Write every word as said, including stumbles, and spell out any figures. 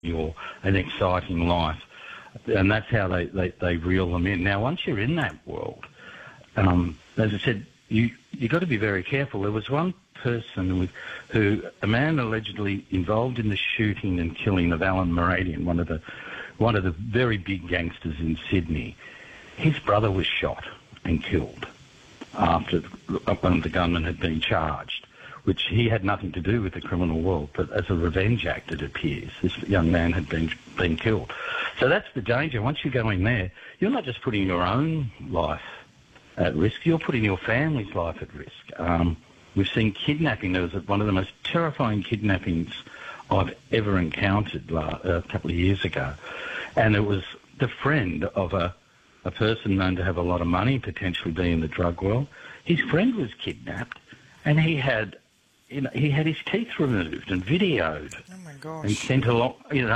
or an exciting life. And that's how they, they, they reel them in. Now, once you're in that world, um, as I said, you you got to be very careful. There was one person with, who, a man allegedly involved in the shooting and killing of Alan Moradian, one of the one of the very big gangsters in Sydney. His brother was shot and killed after one of the gunmen had been charged, which he had nothing to do with the criminal world, but as a revenge act, it appears, this young man had been been killed. So that's the danger. Once you go in there, you're not just putting your own life at risk, you're putting your family's life at risk. Um, we've seen kidnapping. There was one of the most terrifying kidnappings I've ever encountered uh, a couple of years ago. And it was the friend of a, a person known to have a lot of money, potentially be in the drug world. His friend was kidnapped, and he had, you know, he had his teeth removed and videoed. Oh my gosh. And sent along, you know,